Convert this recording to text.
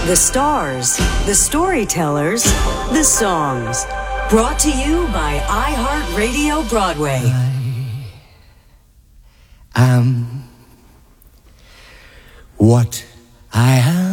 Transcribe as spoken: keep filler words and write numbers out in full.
The stars, the storytellers, the songs. Brought to you by iHeartRadio Broadway. I am what I am.